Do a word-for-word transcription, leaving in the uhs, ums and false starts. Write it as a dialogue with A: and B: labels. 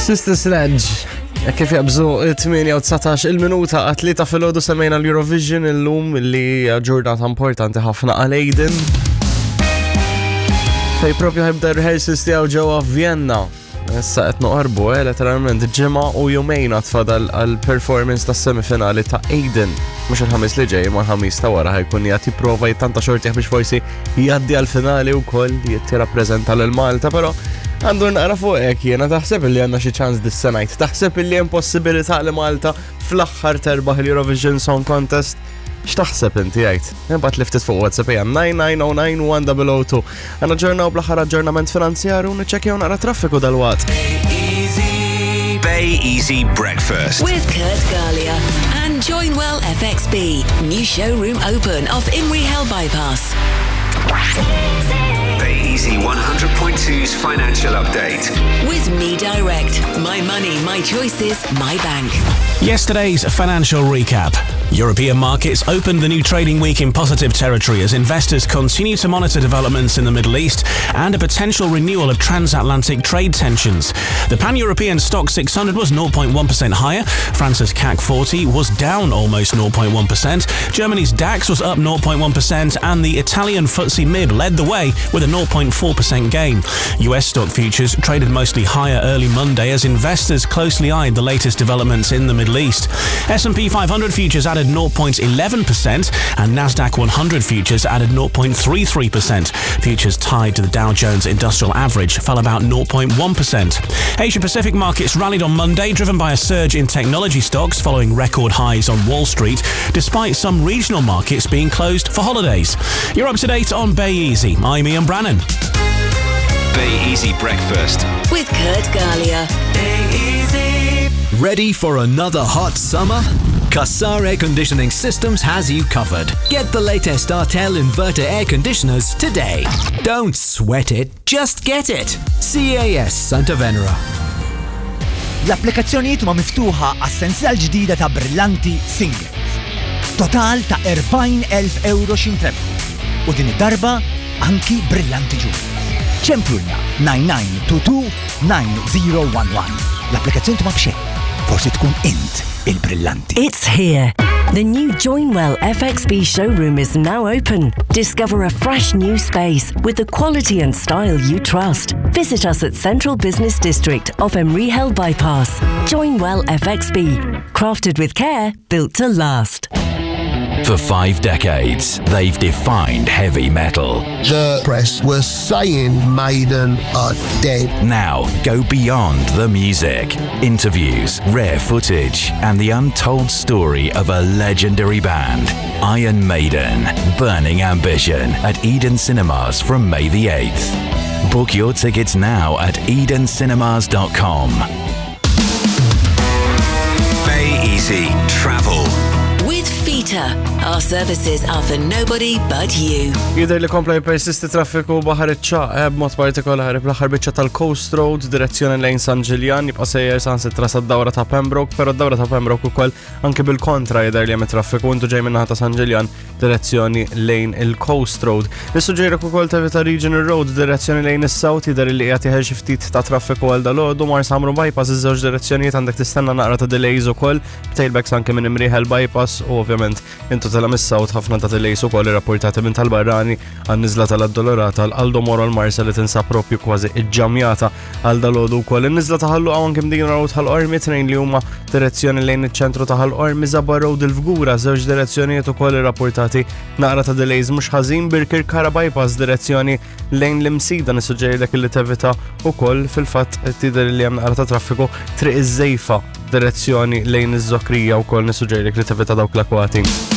A: Sister Sledge, kif jabżu tminja u tsatax il-minuta għatlita fil-ħodu semmejna l-Eurovision il-lum li ġurnata importanti ħafna għal-Aiden. Fej propju ħibda rehearsals tiegħu ġewwa Vienna. Issa qed noqorbu eh letteralment ġimgħa u jumejn għatfadal għall-performance tas-semifinali ta' Aiden. Mhux il-ħamis li ġej, ma l-ħamis ta' wara ħajkun jagħti prova jittanta xortieħ biex forsi jgħaddi għall-finali wkoll jittirrappreżenta lil Malta, però għandu naqra fuq hekk jiena taħseb illi għandna xi ċans dis-senajt. Taħseb illi hemm possibilità li Malta fl-aħħar terbaħ il-Eurovision Song Contest. X'taħseb inti jgħid? Imbagħad liftet fuq WhatsApp hija nine nine zero nine one zero zero two. Għandna ġurnaw bl-aħħar aġġornament finanzjarju u niċċekkjaw naqra traffiku dal-waqt.
B: Bay Easy Breakfast
C: with Kurt Galia and Joinwell F X B. New showroom open off Imrie Hell Bypass.
B: Bay Easy one hundred point two's financial update
C: with Me Direct. My money, my choices, my bank.
D: Yesterday's financial recap. European markets opened the new trading week in positive territory as investors continue to monitor developments in the Middle East and a potential renewal of transatlantic trade tensions. The pan-European stock six hundred was zero point one percent higher. France's C A C forty was down almost zero point one percent. Germany's DAX was up zero point one percent and the Italian F T S E M I B led the way with a zero point four percent gain. U S stock futures traded mostly higher early Monday as investors closely eyed the latest developments in the Middle East. S and P five hundred futures added zero point one one percent and Nasdaq one hundred futures added zero point three three percent. Futures tied to the Dow Jones Industrial Average fell about zero point one percent. Asia Pacific markets rallied on Monday, driven by a surge in technology stocks following record highs on Wall Street, despite some regional markets being closed for holidays. You're up to date on Bay Easy. I'm Ian Brannan.
B: Bay Easy Breakfast
C: with Kurt Galia.
B: Bay Easy.
E: Ready for another hot summer? Qassar Air Conditioning Systems has you covered. Get the latest Artel inverter air conditioners today. Don't sweat it, just get it. C A S Santa Venera.
F: L-applikazzjonijiet ma miftuħa għas-sensila ġdida ta' Brillanti Singles. Total ta' erbgħin elf euro xintrebħu. U din id-darba anki Brillanti Juniors. ċempjulna nine nine two two nine zero one one. L-applikazzjoni ma bxejn. Forsi tkun int il-Brillanti.
G: It's here. The new Joinwell F X B showroom is now open. Discover a fresh new space with the quality and style you trust. Visit us at Central Business District off Imrie Hell Bypass. Joinwell F X B. Crafted with care, built to last.
H: For five decades, they've defined heavy metal.
I: The press was saying Maiden are dead.
H: Now, go beyond the music. Interviews, rare footage, and the untold story of a legendary band. Iron Maiden, Burning Ambition at Eden Cinemas from May the eighth. Book your tickets now at eden cinemas dot com.
B: Bay Easy Travel
C: with Fita. Our services are for nobody but you.
A: Jidher li kompla jpersisti traffiku baħar iċċaq b'mod partikolari bl-aħħar biċċa tal-Coast Road direzzjoni lejn San Ġiljan jibqa' sejjer sansitra sad-dawra ta' Pembroke, però d-dawra ta' Pembroke ukoll anke bil-kontra jidher li hemm traffiku intu ġej min-naħa ta' San Ġiljan direzzjoni lejn il-Coast Road. Nissuġġerek ukoll tevita Regional Road direzzjoni lejn is-South jidher li qiegħed jeħel xi ftit ta' traffiku għal dalgħodu mar Samru Bypass iż-żewġ direzzjonijiet għandek tistenna naqra ta' delays ukoll b'tailbacks anke minn Imrie Hell Bypass u ovvjament intu tela mis-South ħafna ta' delays ukoll irrapportati minn tal-Barrani għan-niżla tal-Addolorata l-Aldo Moro l-Marsa li tinsab proprju kważi iġġamjata għal dalgħodu wkoll. In-niżla ta' Ħalluqa anke mdin Road ħall-Qormi tnejn li huma direzzjoni lejn iċ-ċentru ta' Ħall-Qormi Żabba Road il-Fgura żewġ direzzjonijiet ukoll irrapportati naqra ta' delays mhux ħażin Birkirkara Bypass direzzjoni lejn l-Imsida nissuġġerilek li tevita ukoll fil-fatt tidher li hemm naqra ta' traffiku triq iż-Żejfa direzzjoni lejn iż-Żokrija wkoll nissuġġerilek li tevita dawk l-akwati.